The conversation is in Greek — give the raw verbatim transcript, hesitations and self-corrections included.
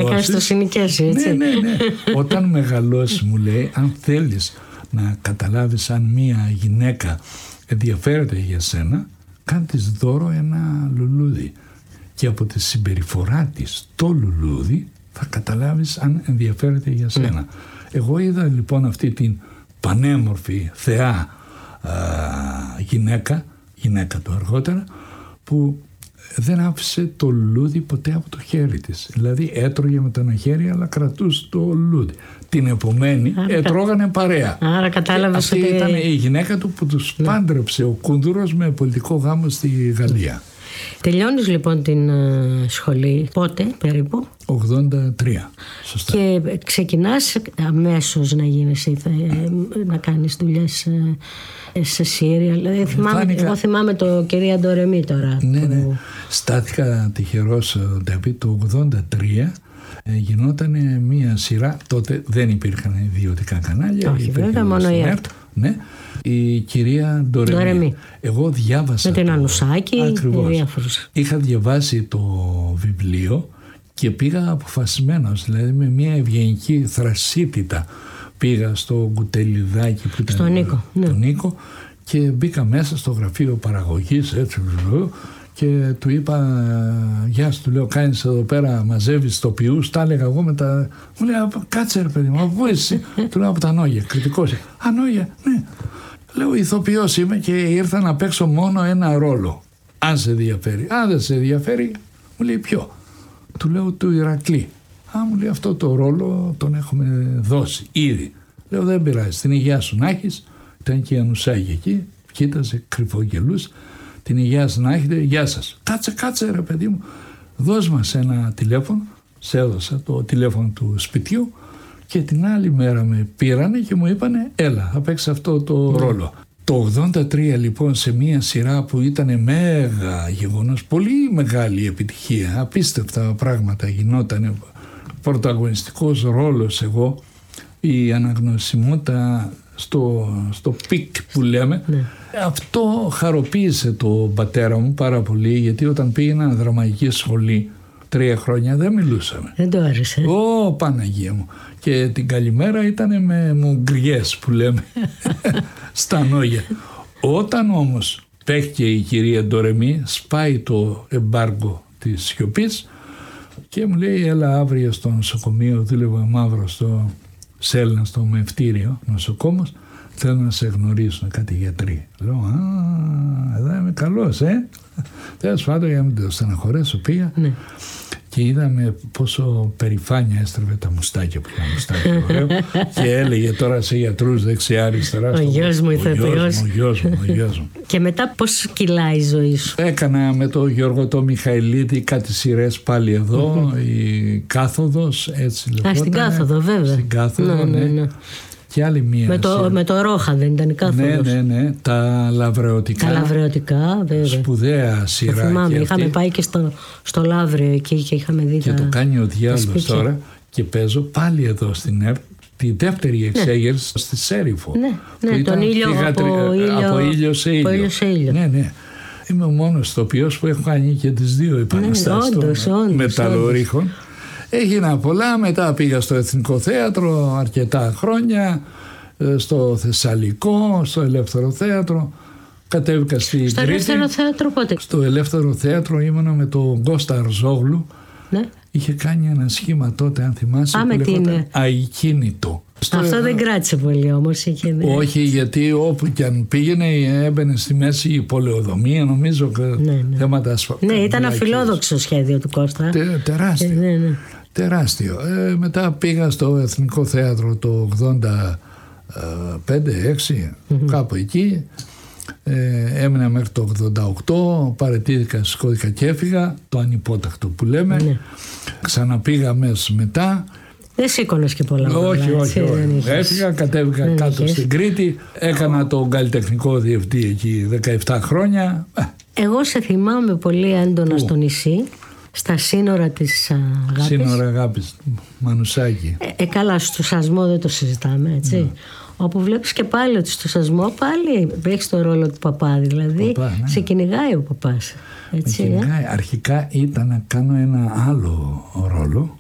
κάνεις το συνοικέσιο, έτσι. Ναι, ναι, ναι. Όταν μεγαλώσει, μου λέει, αν θέλεις να καταλάβεις αν μία γυναίκα ενδιαφέρεται για σένα, κάνε της δώρο ένα λουλούδι. Και από τη συμπεριφορά της το λουλούδι θα καταλάβεις αν ενδιαφέρεται για σένα. Mm. Εγώ είδα λοιπόν αυτή την πανέμορφη, θεά α, γυναίκα, γυναίκα του αργότερα, που δεν άφησε το λουλούδι ποτέ από το χέρι της. Δηλαδή έτρωγε με το ένα χέρι, αλλά κρατούσε το λουλούδι. Την επομένη άρα, έτρωγανε παρέα. Άρα κατάλαβες αυτή ότι... ήταν η γυναίκα του που τους ναι. πάντρεψε ο Κούνδουρος με πολιτικό γάμο στη Γαλλία. Τελειώνεις λοιπόν την uh, σχολή πότε περίπου? ογδόντα τρία. Σωστά. Και ξεκινάς αμέσως να γίνεις, να κάνεις δουλειές σε σύριαλ. Εγώ θυμάμαι το κυρία Ντορεμή τώρα. Ναι, που... ναι. Στάθηκα τυχερός, Νταβί, το ογδόντα τρία. Ε, γινόταν μία σειρά, τότε δεν υπήρχαν ιδιωτικά κανάλια. Όχι, βέβαια, μόνο η ΕΡΤ. Ναι. Η κυρία Ντορεμή. Ντορεμή. Εγώ διάβασα. Με την το... Ανουσάκη. Ακριβώς. Είχα διαβάσει το βιβλίο και πήγα αποφασισμένος, δηλαδή με μια ευγενική θρασίτητα πήγα στο κουτελιδάκι που ήταν στο Νίκο, το ναι. Νίκο, και μπήκα μέσα στο γραφείο παραγωγής, έτσι, και του είπα, γεια σου, του λέω, κάνεις εδώ πέρα, μαζεύεις τοπιούς, τα έλεγα εγώ μετά. Μου λέει, κάτσε ρε παιδί μου, από πού εσύ? Του λέω, από τα Νόγια, κριτικός. Α, Νόγια, ναι. Λέω, ηθοποιός είμαι και ήρθα να παίξω μόνο ένα ρόλο. Αν σε ενδιαφέρει. Αν δεν σε ενδιαφέρει, μου λέει, ποιο? Του λέω, του Ηρακλή. Α, μου λέει, αυτό το ρόλο τον έχουμε δώσει ήδη. Λέω, δεν πειράζει, την υγεία σου να έχεις. Ήταν και η Ανουσάκη εκεί, κοίταζε, κρυφογελούσε. Την υγεία σας να έχετε, γεια σας. Κάτσε, κάτσε ρε παιδί μου, δώσ' μας ένα τηλέφωνο. Σε έδωσα το τηλέφωνο του σπιτιού και την άλλη μέρα με πήρανε και μου είπανε, έλα, θα παίξεις αυτό το mm. ρόλο. Το ογδόντα τρία λοιπόν, σε μια σειρά που ήταν μέγα γεγονός, πολύ μεγάλη επιτυχία, απίστευτα πράγματα γινόταν, πρωταγωνιστικός ρόλος εγώ, η αναγνωσιμότητα στο, στο πικ που λέμε, ναι. Αυτό χαροποίησε τον πατέρα μου πάρα πολύ, γιατί όταν πήγαινα δραματική σχολή τρία χρόνια δεν μιλούσαμε. Δεν το άρεσε. Ω, Παναγία μου. Και την καλημέρα ήταν με μουγκριές που λέμε στα Νόγια. Όταν όμως παίχτηκε η κυρία Ντορεμή, σπάει το εμπάργκο της σιωπής και μου λέει, έλα αύριο στο νοσοκομείο, δούλευα μαύρο στο Σέλνα, στο Μευτήριο νοσοκόμος, θέλω να σε γνωρίσουν κάτι γιατροί. Λέω, α, εδώ είμαι καλός, ε. Τέλος πάντων, για να μην το στεναχωρέσω, πήγα ναι. και είδαμε πόσο περηφάνεια έστρεβε τα μουστάκια που είχαν μουστάκια, ωραίο, και έλεγε τώρα σε γιατρούς δεξιά αριστερά. Ο γιος μου ηθοποιός. Ο γιος μου, ο γιος μου. Και μετά πώς κυλάει η ζωή σου? Έκανα με τον Γιώργο το Μιχαηλίδη κάτι σειρές πάλι εδώ, η Κάθοδος, έτσι λεγόταν. Α, στην Κάθοδο, βέβαια. Στην Κάθοδο, ναι. ναι, ναι. Και άλλη μία. Με το, με το Ρόχα δεν ήταν η Κάθοδος? Ναι, ναι, ναι. Τα Λαβρεωτικά. Τα Λαβρεωτικά, βέβαια. Σπουδαία σειρά. Το θυμάμαι. Είχαμε πάει και στο, στο Λαύριο εκεί και είχαμε δει. Και τα, το κάνει ο διάλογος τώρα και παίζω πάλι εδώ στην ΕΡΤ τη δεύτερη εξέγερση ναι. στη Σέριφο. Ναι, ναι, τον ήλιο, θηγατρι... από, ήλιο από ήλιο σε ήλιο. ήλιο, σε ήλιο. Ναι, ναι. Είμαι ο μόνος ηθοποιός που έχω κάνει και τις δύο επαναστάσεις ναι, όντως, των μεταλλορίχων. Έγινα πολλά, μετά πήγα στο Εθνικό Θέατρο αρκετά χρόνια, στο Θεσσαλικό, στο Ελεύθερο Θέατρο, κατέβηκα στη Στο Κρήτη. Ελεύθερο Θέατρο πότε? Στο Ελεύθερο Θέατρο ήμουνα με τον Κώστα Αρζόγλου. Ναι. Είχε κάνει ένα σχήμα τότε, αν θυμάσαι, Α, που λέγονταν Αικίνητο. Αυτό στο... δεν κράτησε πολύ όμως. Είχε... Όχι, γιατί όπου και αν πήγαινε έμπαινε στη μέση η πολεοδομία, νομίζω, ναι, ναι. θέματα ασφαλείας. Ναι, ήταν αφιλόδοξο σχέδιο του Κώστα. Τε, τεράστιο. Ναι, ναι. Τεράστιο. Ε, μετά πήγα στο Εθνικό Θέατρο το ογδόντα πέντε έξι, mm-hmm. κάπου εκεί. Ε, έμεινα μέχρι το ογδόντα οκτώ, παραιτήθηκα, σηκώθηκα και έφυγα, το ανυπότακτο που λέμε. Ναι. Ξαναπήγα αμέσως μετά. Δεν σήκωνες και πολλά. Όχι, όχι, όχι. Έφυγα, κατέβηκα δεν κάτω είχες. Στην Κρήτη, έκανα τον καλλιτεχνικό διευθυντή εκεί δεκαεπτά χρόνια. Εγώ σε θυμάμαι πολύ έντονα Πού? στο νησί, στα σύνορα της Αγάπης. Σύνορα Αγάπης, Μανουσάκη. Ε, ε, καλά, στο Σασμό δεν το συζητάμε, έτσι. Ναι. Όπου βλέπεις και πάλι ότι στο Σασμό πάλι έχεις το ρόλο του παπά, δηλαδή παπά, ναι. σε κυνηγάει ο παπάς. Έτσι, κυνηγάει. Ε? Αρχικά ήταν να κάνω ένα άλλο ρόλο,